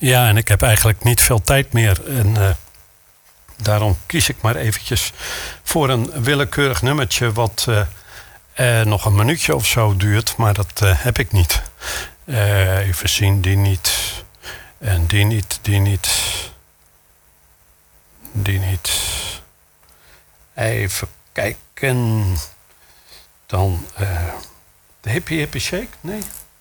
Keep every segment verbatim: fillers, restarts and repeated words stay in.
Ja, en ik heb eigenlijk niet veel tijd meer. En uh, daarom kies ik maar eventjes voor een willekeurig nummertje... wat uh, uh, nog een minuutje of zo duurt, maar dat uh, heb ik niet. Uh, even zien, die niet. En die niet, die niet. Die niet. Even kijken. Dan uh, de Hippie Hippie Shake? Nee.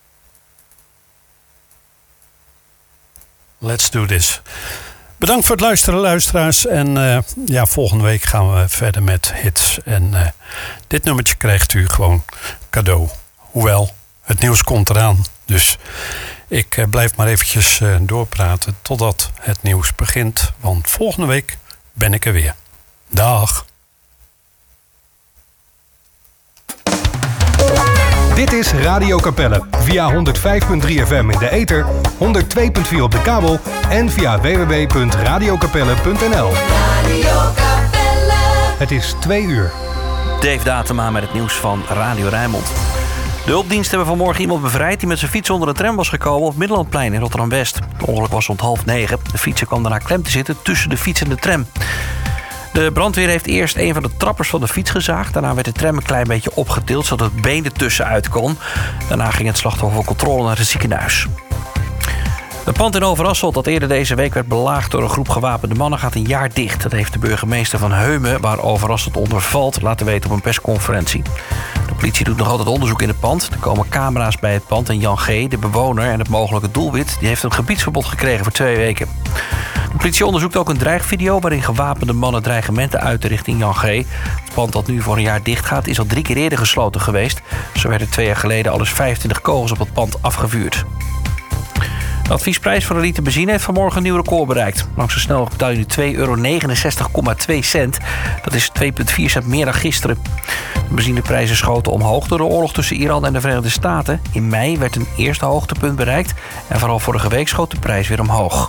Let's do this. Bedankt voor het luisteren, luisteraars. En uh, ja, volgende week gaan we verder met hits. En uh, dit nummertje krijgt u gewoon cadeau. Hoewel, het nieuws komt eraan. Dus ik uh, blijf maar eventjes uh, doorpraten totdat het nieuws begint. Want volgende week ben ik er weer. Dag. Dit is Radio Capelle via honderd vijf komma drie F M in de ether, honderd twee komma vier op de kabel en via w w w punt radio capelle punt n l. Radio Capelle. Het is twee uur. Dave Datema met het nieuws van Radio Rijnmond. De hulpdiensten hebben vanmorgen iemand bevrijd die met zijn fiets onder een tram was gekomen op het Middellandplein in Rotterdam-West. Het ongeluk was rond half negen. De fietser kwam daarna klem te zitten tussen de fiets en de tram. De brandweer heeft eerst een van de trappers van de fiets gezaagd. Daarna werd de tram een klein beetje opgetild, zodat het been ertussen uit kon. Daarna ging het slachtoffer voor controle naar het ziekenhuis. Het pand in Overasselt dat eerder deze week werd belaagd door een groep gewapende mannen gaat een jaar dicht. Dat heeft de burgemeester van Heumen, waar Overasselt onder valt, laten weten op een persconferentie. De politie doet nog altijd onderzoek in het pand. Er komen camera's bij het pand en Jan G., de bewoner en het mogelijke doelwit, die heeft een gebiedsverbod gekregen voor twee weken. De politie onderzoekt ook een dreigvideo waarin gewapende mannen dreigementen uiten richting Jan G. Het pand dat nu voor een jaar dicht gaat is al drie keer eerder gesloten geweest. Zo werden twee jaar geleden al eens vijfentwintig kogels op het pand afgevuurd. De adviesprijs voor een liter benzine heeft vanmorgen een nieuw record bereikt. Langs de snelweg betaal je nu twee euro negenenzestig komma twee cent. Dat is twee komma vier cent meer dan gisteren. De benzineprijzen schoten omhoog door de oorlog tussen Iran en de Verenigde Staten. In mei werd een eerste hoogtepunt bereikt en vooral vorige week schoot de prijs weer omhoog.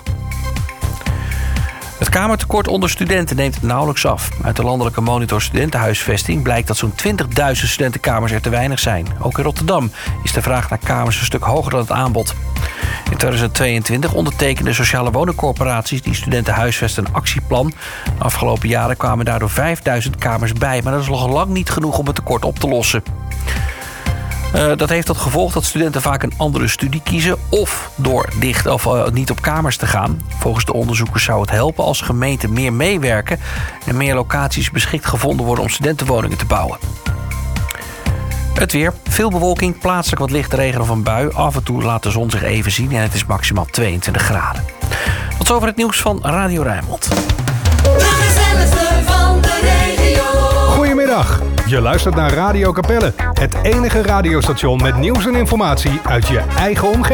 Het kamertekort onder studenten neemt nauwelijks af. Uit de landelijke monitor studentenhuisvesting blijkt dat zo'n twintigduizend studentenkamers er te weinig zijn. Ook in Rotterdam is de vraag naar kamers een stuk hoger dan het aanbod. In tweeduizend tweeëntwintig ondertekenden sociale woningcorporaties die studenten huisvesten een actieplan. De afgelopen jaren kwamen daardoor vijfduizend kamers bij, maar dat is nog lang niet genoeg om het tekort op te lossen. Uh, dat heeft tot gevolg dat studenten vaak een andere studie kiezen of door dicht of uh, niet op kamers te gaan. Volgens de onderzoekers zou het helpen als gemeenten meer meewerken en meer locaties beschikt gevonden worden om studentenwoningen te bouwen. Het weer. Veel bewolking, plaatselijk wat lichte regen of een bui. Af en toe laat de zon zich even zien en het is maximaal tweeëntwintig graden. Tot zover het nieuws van Radio Rijnmond. De gezelligste van de regio. Goedemiddag. Je luistert naar Radio Capelle, het enige radiostation met nieuws en informatie uit je eigen omgeving.